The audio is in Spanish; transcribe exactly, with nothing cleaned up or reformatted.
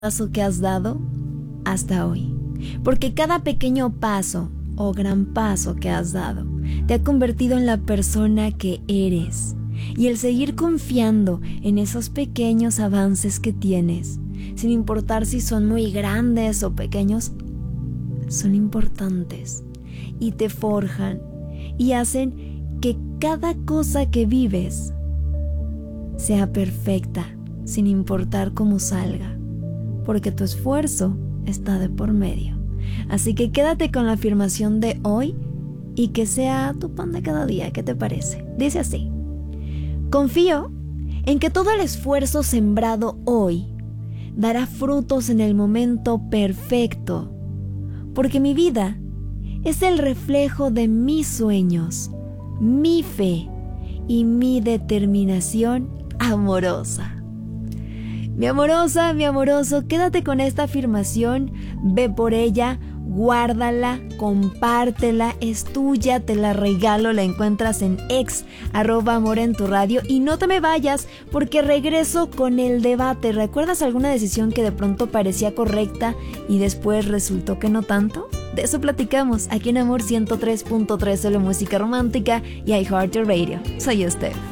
paso que has dado hasta hoy. Porque cada pequeño paso o gran paso que has dado te ha convertido en la persona que eres. Y el seguir confiando en esos pequeños avances que tienes, sin importar si son muy grandes o pequeños, son importantes y te forjan y hacen que cada cosa que vives sea perfecta, sin importar cómo salga, porque tu esfuerzo está de por medio. Así que quédate con la afirmación de hoy y que sea tu pan de cada día. ¿Qué te parece? Dice así: confío en que todo el esfuerzo sembrado hoy dará frutos en el momento perfecto, porque mi vida es el reflejo de mis sueños, mi fe y mi determinación amorosa. Mi amorosa, mi amoroso, quédate con esta afirmación, ve por ella, guárdala, compártela, es tuya, te la regalo, la encuentras en ex, arroba amor en tu radio, y no te me vayas porque regreso con el debate. ¿Recuerdas alguna decisión que de pronto parecía correcta y después resultó que no tanto? De eso platicamos aquí en Amor ciento tres punto tres, solo música romántica y iHeart Radio. Soy Steph.